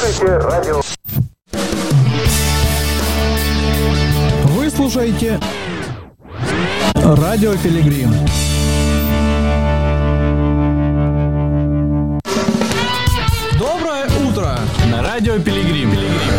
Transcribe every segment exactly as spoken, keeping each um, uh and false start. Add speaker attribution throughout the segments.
Speaker 1: слушаете радио.
Speaker 2: Вы слушаете Радио Пилигрим. Доброе утро на Радио Пилигрим.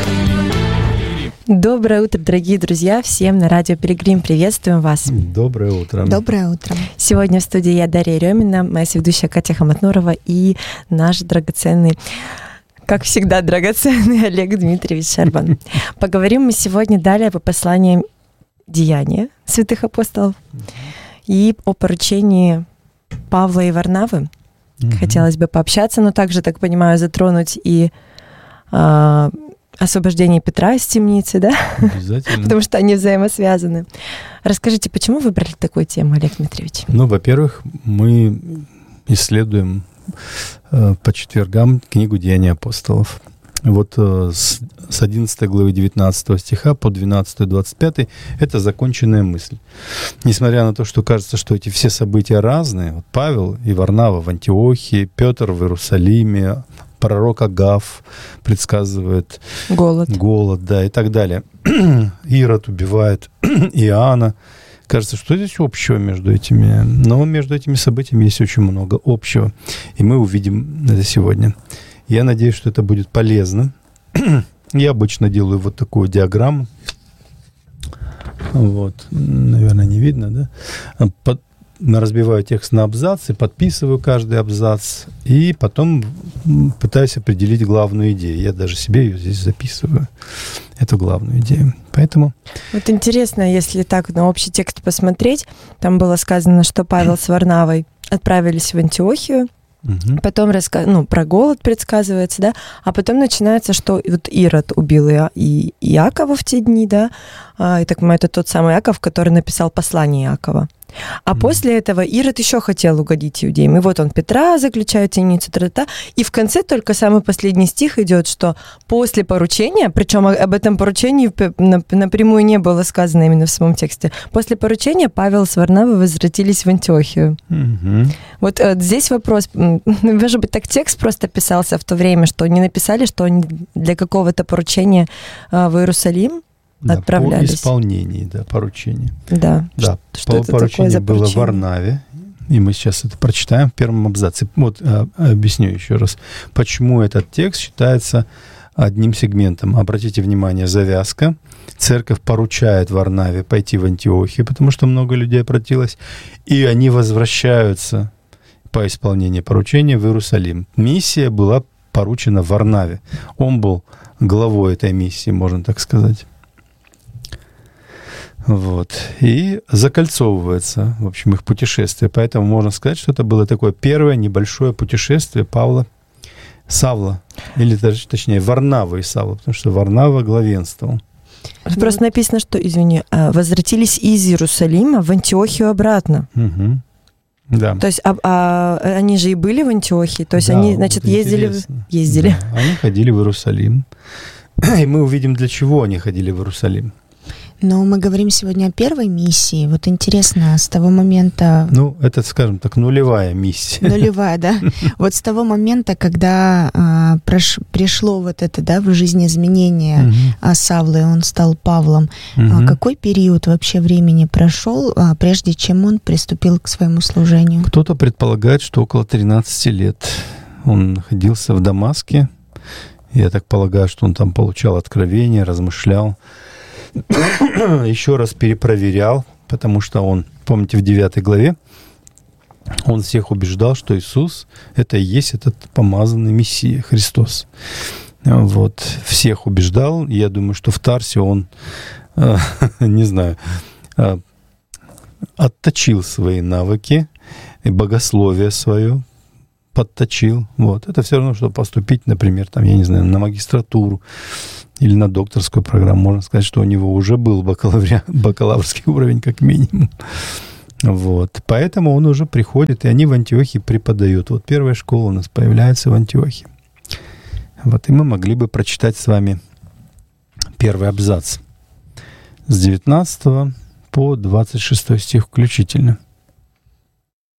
Speaker 3: Доброе утро, дорогие друзья! Всем на Радио Пилигрим приветствуем вас.
Speaker 4: Доброе утро.
Speaker 5: Доброе утро.
Speaker 3: Сегодня в студии я, Дарья Рёмина, моя соведущая Катя Хаматнурова и наш драгоценный, как всегда, драгоценный Олег Дмитриевич Шербан. Поговорим мы сегодня далее по посланиям Деяния святых апостолов и о поручении Павла и Варнавы. Mm-hmm. Хотелось бы пообщаться, но также, так понимаю, затронуть и а, освобождение Петра из темницы, да?
Speaker 4: Обязательно.
Speaker 3: Потому что они взаимосвязаны. Расскажите, почему выбрали такую тему, Олег Дмитриевич?
Speaker 4: Ну, во-первых, мы исследуем э, по четвергам книгу «Деяния апостолов». Вот э, с, с одиннадцатой главы девятнадцатого стиха по двенадцатый двадцать пятый это законченная мысль. Несмотря на то, что кажется, что эти все события разные, вот Павел и Варнава в Антиохии, Петр в Иерусалиме, пророк Агав предсказывает
Speaker 3: голод,
Speaker 4: голод, да, и так далее. Ирод убивает Иоанна. Кажется, что здесь общего между этими? Но между этими событиями есть очень много общего. И мы увидим это сегодня. Я надеюсь, что это будет полезно. Я обычно делаю вот такую диаграмму. Вот. Наверное, не видно, да? Под... Разбиваю текст на абзацы, подписываю каждый абзац и потом пытаюсь определить главную идею. Я даже себе ее здесь записываю, эту главную идею. Поэтому...
Speaker 3: Вот интересно, если так на общий текст посмотреть, там было сказано, что Павел с Варнавой отправились в Антиохию, угу. Потом раска... ну, про голод предсказывается, да, а потом начинается, что вот Ирод убил и... и Иакова в те дни, да, а, и так понимаю, это тот самый Иаков, который написал послание Иакова. А mm-hmm. после этого Ирод еще хотел угодить иудеям. И вот он Петра заключает темницу, та-та-та. И в конце только самый последний стих идет, что после поручения, причем об этом поручении напрямую не было сказано именно в самом тексте, после поручения Павел с Варнавой возвратились в Антиохию. Mm-hmm. Вот э, здесь вопрос, может быть, так текст просто писался в то время, что не написали, что они для какого-то поручения э, в Иерусалим
Speaker 4: да,
Speaker 3: отправлялись.
Speaker 4: По исполнении, да, поручения.
Speaker 3: Да.
Speaker 4: Да,
Speaker 3: что
Speaker 4: по поручению было в Варнаве, и мы сейчас это прочитаем в первом абзаце. Вот а, объясню еще раз, почему этот текст считается одним сегментом. Обратите внимание, завязка. Церковь поручает Варнаве пойти в Антиохию, потому что много людей обратилось, и они возвращаются по исполнению поручения в Иерусалим. Миссия была поручена Варнаве. Он был главой этой миссии, можно так сказать. Вот. И закольцовывается, в общем, их путешествие. Поэтому можно сказать, что это было такое первое небольшое путешествие Павла, Савла, или даже, точнее, Варнавы и Савла, потому что Варнава главенствовал.
Speaker 3: Просто написано, что, извини, возвратились из Иерусалима в Антиохию обратно.
Speaker 4: Угу. Да.
Speaker 3: То есть а, а, они же и были в Антиохии, то есть
Speaker 4: да,
Speaker 3: они, значит,
Speaker 4: вот
Speaker 3: ездили, ездили.
Speaker 4: Да, они ходили в Иерусалим. И мы увидим, для чего они ходили в Иерусалим.
Speaker 5: Но мы говорим сегодня о первой миссии. Вот интересно, с того момента...
Speaker 4: Ну, это, скажем так, нулевая миссия.
Speaker 5: Нулевая, да? Вот с того момента, когда а, прош, пришло вот это, да, в жизни изменение угу. Савла, и он стал Павлом, угу. а, какой период вообще времени прошел, а, прежде чем он приступил к своему служению?
Speaker 4: Кто-то предполагает, что около тринадцати лет. Он находился в Дамаске. Я так полагаю, что он там получал откровения, размышлял. Еще раз перепроверял, потому что он, помните, в девятой главе он всех убеждал, что Иисус — это и есть этот помазанный Мессия, Христос. Вот. Всех убеждал. Я думаю, что в Тарсе он, э, не знаю, э, отточил свои навыки, и богословие свое подточил. Вот. Это все равно, что поступить, например, там, я не знаю, на магистратуру или на докторскую программу. Можно сказать, что у него уже был бакалаври... бакалаврский уровень, как минимум. Вот. Поэтому он уже приходит, и они в Антиохии преподают. Вот первая школа у нас появляется в Антиохии. Вот. И мы могли бы прочитать с вами первый абзац с девятнадцатого по двадцать шестой стих включительно.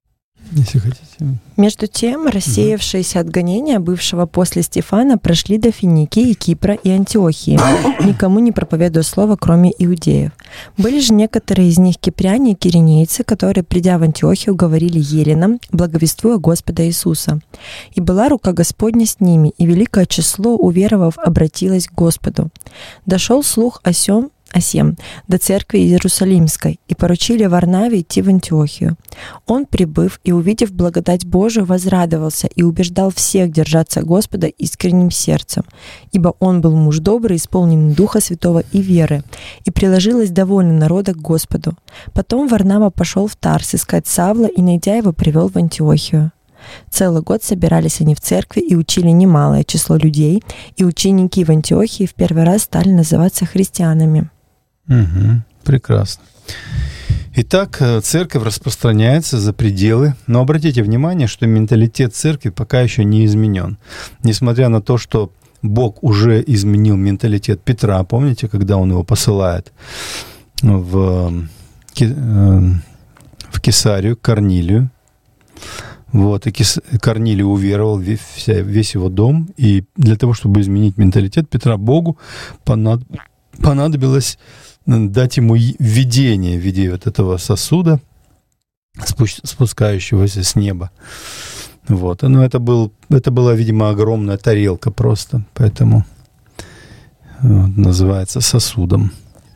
Speaker 4: если хотите.
Speaker 3: Между тем, рассеявшиеся от гонения бывшего после Стефана прошли до Финикии, Кипра и Антиохии, никому не проповедуя слово, кроме иудеев. Были же некоторые из них кипряне и киринейцы, которые, придя в Антиохию, говорили еленам, благовествуя Господа Иисуса. И была рука Господня с ними, и великое число уверовав обратилось к Господу. Дошел слух о сем, о сем до церкви Иерусалимской, и поручили Варнаве идти в Антиохию. Он, прибыв и увидев благодать Божию, возрадовался и убеждал всех держаться Господа искренним сердцем, ибо он был муж добрый, исполненный Духа Святого и веры, и приложилось довольно народа к Господу. Потом Варнава пошел в Тарс искать Савла, и, найдя его, привел в Антиохию. Целый год собирались они в церкви и учили немалое число людей, и ученики в Антиохии в первый раз стали называться христианами.
Speaker 4: Угу, прекрасно. Итак, церковь распространяется за пределы, но обратите внимание, что менталитет церкви пока еще не изменен. Несмотря на то, что Бог уже изменил менталитет Петра, помните, когда он его посылает в, в Кесарию, к Корнилию. Вот, и Корнилий уверовал, весь его дом, и для того, чтобы изменить менталитет Петра, Богу понадобилось дать ему видение в виде вот этого сосуда, спускающегося с неба. Вот. Но это, был, это была, видимо, огромная тарелка просто, поэтому вот, называется сосудом.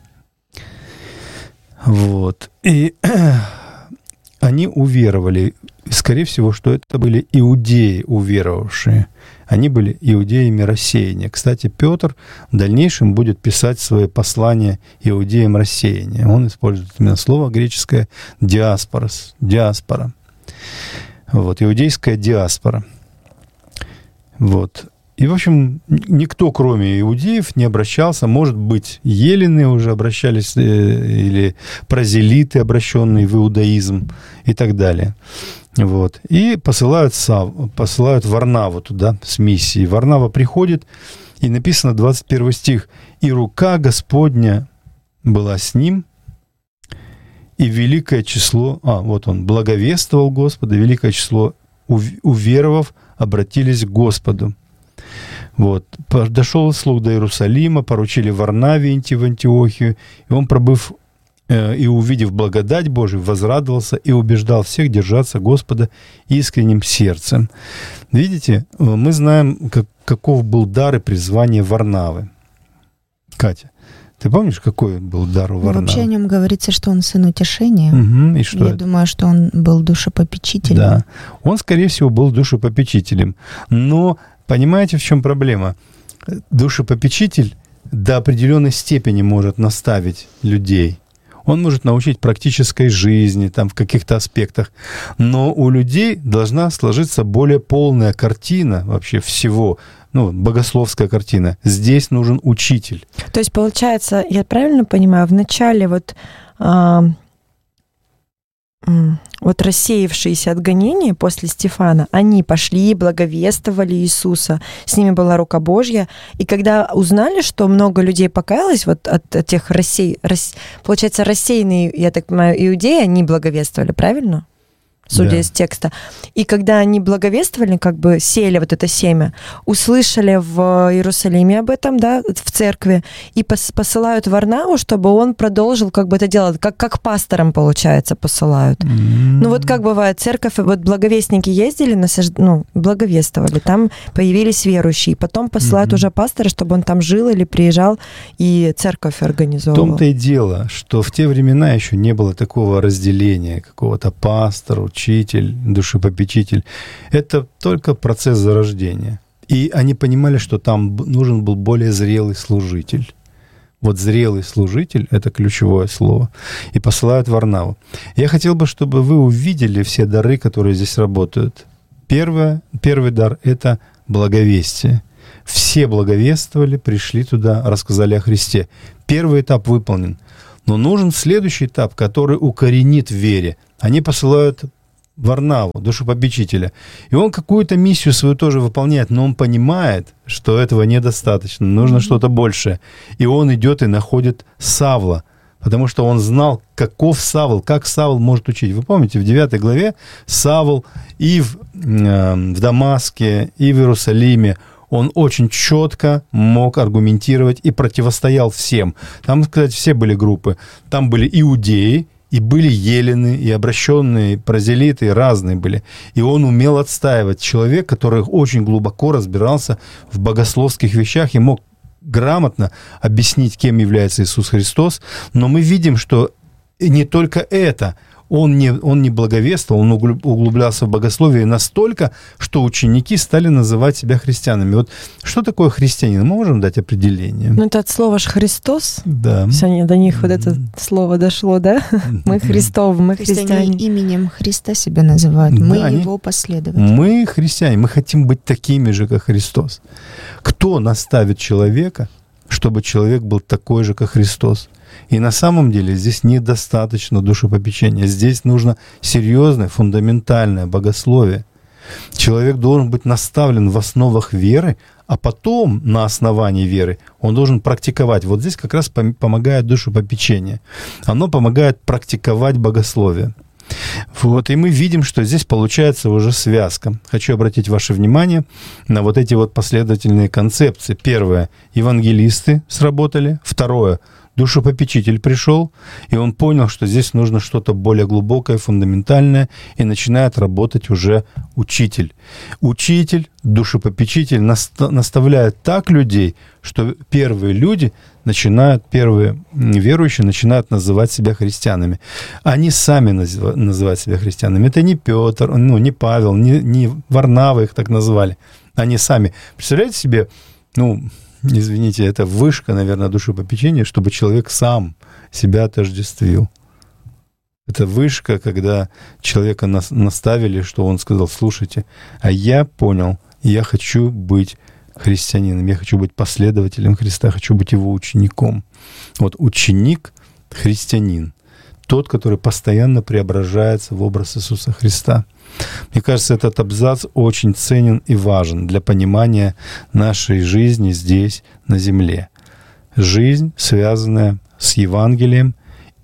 Speaker 4: Вот. И они уверовали. Скорее всего, что это были иудеи, уверовавшие. Они были иудеями рассеяния. Кстати, Петр в дальнейшем будет писать свои послания иудеям рассеяния. Он использует именно слово греческое «диаспорос», «диаспора». Вот, иудейская диаспора. Вот. И, в общем, никто, кроме иудеев, не обращался. Может быть, елены уже обращались, или прозелиты, обращенные в иудаизм, и так далее. Вот. И посылают, Сав, посылают Варнаву туда с миссией. Варнава приходит, и написано двадцать первый стих. «И рука Господня была с ним, и великое число...» А, вот он, «благовествовал Господа, великое число уверовав обратились к Господу». Вот. Дошел слух до Иерусалима, поручили Варнаве идти в Антиохию, и он, пробыв и увидев благодать Божию, возрадовался и убеждал всех держаться Господа искренним сердцем. Видите, мы знаем, как, каков был дар и призвание Варнавы. Катя, ты помнишь, какой был дар у Варнавы?
Speaker 5: Ну, вообще о нем говорится, что он сын утешения.
Speaker 4: Угу, и что
Speaker 5: Я
Speaker 4: это?
Speaker 5: думаю, что он был душепопечителем.
Speaker 4: Да, он, скорее всего, был душепопечителем. Но понимаете, в чем проблема? Душепопечитель до определенной степени может наставить людей. Он может научить практической жизни, там, в каких-то аспектах. Но у людей должна сложиться более полная картина вообще всего, ну, богословская картина. Здесь нужен учитель.
Speaker 3: То есть, получается, я правильно понимаю, в начале вот... А... Вот рассеявшиеся от гонения после Стефана, они пошли и благовествовали Иисуса, с ними была рука Божья, и когда узнали, что много людей покаялось вот от, от тех рассей... рас... получается, рассеянные, я так понимаю, иудеи, они благовествовали, правильно? Судя да. из текста. И когда они благовествовали, как бы сеяли вот это семя, услышали в Иерусалиме об этом, да, в церкви, и пос- посылают Варнаву, чтобы он продолжил как бы это делать, как, как пастором, получается, посылают. Mm-hmm. Ну вот как бывает, церковь, вот благовестники ездили, насаж... ну, благовествовали, там появились верующие, потом посылают mm-hmm. уже пастора, чтобы он там жил или приезжал и церковь организовывал.
Speaker 4: В том-то и дело, что в те времена еще не было такого разделения, какого-то пастора, учитель, душепопечитель. Это только процесс зарождения. И они понимали, что там нужен был более зрелый служитель. Вот зрелый служитель — это ключевое слово. И посылают Варнаву. Я хотел бы, чтобы вы увидели все дары, которые здесь работают. Первое, первый дар — это благовестие. Все благовествовали, пришли туда, рассказали о Христе. Первый этап выполнен. Но нужен следующий этап, который укоренит в вере. Они посылают Варнаву, душепопечителя. И он какую-то миссию свою тоже выполняет, но он понимает, что этого недостаточно, нужно mm-hmm. что-то большее. И он идет и находит Савла, потому что он знал, каков Савл, как Савл может учить. Вы помните, в девятой главе Савл и в, э, в Дамаске, и в Иерусалиме, он очень четко мог аргументировать и противостоял всем. Там, кстати, все были группы. Там были иудеи, и были елены, и обращенные, прозелиты, разные были. И он умел отстаивать. Человек, который очень глубоко разбирался в богословских вещах и мог грамотно объяснить, кем является Иисус Христос. Но мы видим, что не только это. Он не, он не благовествовал, он углублялся в богословие настолько, что ученики стали называть себя христианами. Вот что такое христианин? Мы можем дать определение?
Speaker 3: Ну, это от слова ж «Христос».
Speaker 4: Да.
Speaker 3: Все они, до них вот это слово дошло, да? Мы Христов, мы христиане.
Speaker 5: Они именем Христа себя называют. Мы
Speaker 4: да,
Speaker 5: его последователи.
Speaker 4: Мы христиане, мы хотим быть такими же, как Христос. Кто наставит человека, чтобы человек был такой же, как Христос? И на самом деле здесь недостаточно душепопечения. Здесь нужно серьезное, фундаментальное богословие. Человек должен быть наставлен в основах веры, а потом на основании веры он должен практиковать. Вот здесь как раз помогает душепопечение. Оно помогает практиковать богословие. Вот, и мы видим, что здесь получается уже связка. Хочу обратить ваше внимание на вот эти вот последовательные концепции. Первое, евангелисты сработали. Второе, душепопечитель пришел, и он понял, что здесь нужно что-то более глубокое, фундаментальное, и начинает работать уже учитель. Учитель, душепопечитель наставляет так людей, что первые люди начинают, первые верующие начинают называть себя христианами. Они сами называют себя христианами. Это не Петр, ну, не Павел, не, не Варнава их так назвали. Они сами. Представляете себе, ну, извините, это вышка, наверное, душепопечения, чтобы человек сам себя отождествил. Это вышка, когда человека наставили, что он сказал: слушайте, а я понял, я хочу быть христианином, я хочу быть последователем Христа, хочу быть его учеником. Вот ученик — христианин, тот, который постоянно преображается в образ Иисуса Христа. Мне кажется, этот абзац очень ценен и важен для понимания нашей жизни здесь, на земле. Жизнь, связанная с Евангелием,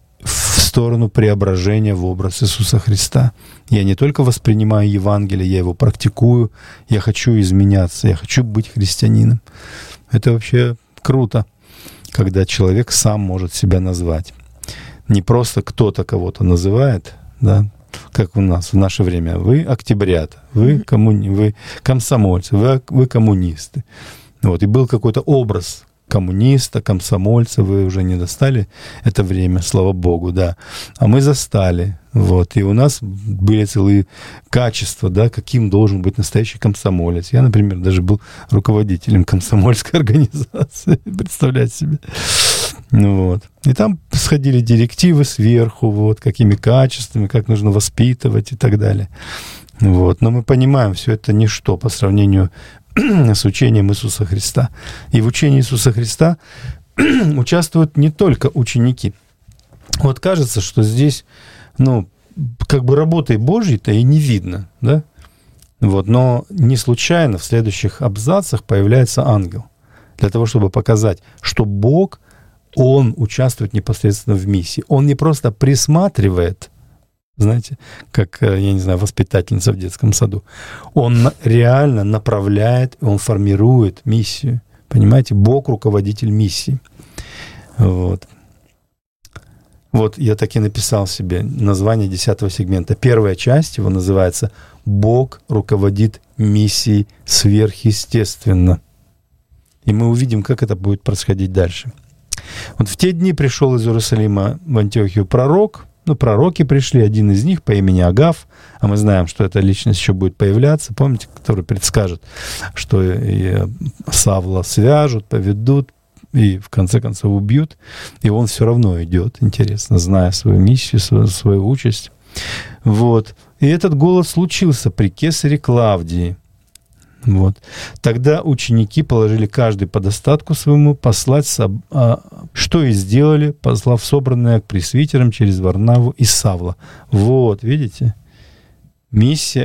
Speaker 4: в сторону преображения в образ Иисуса Христа. Я не только воспринимаю Евангелие, я его практикую, я хочу изменяться, я хочу быть христианином. Это вообще круто, когда человек сам может себя назвать. Не просто кто-то кого-то называет, да, как у нас в наше время. Вы октябрята, вы, коммуни... вы комсомольцы, вы, вы коммунисты. Вот. И был какой-то образ коммуниста, комсомольца, вы уже не достали это время, слава Богу, да. А мы застали. Вот. И у нас были целые качества, да, каким должен быть настоящий комсомолец. Я, например, даже был руководителем комсомольской организации, представляете себе. Ну, вот. И там сходили директивы сверху, вот, какими качествами, как нужно воспитывать и так далее. Вот. Но мы понимаем, все это ничто по сравнению с учением Иисуса Христа. И в учении Иисуса Христа участвуют не только ученики. Вот кажется, что здесь, ну, как бы работы Божьей-то и не видно, да? Вот. Но не случайно в следующих абзацах появляется ангел для того, чтобы показать, что Бог, Он участвует непосредственно в миссии. Он не просто присматривает, знаете, как, я не знаю, воспитательница в детском саду. Он реально направляет, он формирует миссию. Понимаете, Бог — руководитель миссии. Вот. Вот я так и написал себе название десятого сегмента. Первая часть его называется «Бог руководит миссией сверхъестественно». И мы увидим, как это будет происходить дальше. Вот в те дни пришел из Иерусалима в Антиохию пророк. Ну, пророки пришли, один из них по имени Агав, а мы знаем, что эта личность еще будет появляться, помните, который предскажет, что и Савла свяжут, поведут и в конце концов убьют, и он все равно идет, интересно, зная свою миссию, свою, свою участь. Вот. И этот голод случился при кесаре Клавдии. Вот. Тогда ученики положили каждый по достатку своему послать, соб... а, что и сделали, послав собранное к пресвитерам через Варнаву и Савла. Вот, видите? Миссия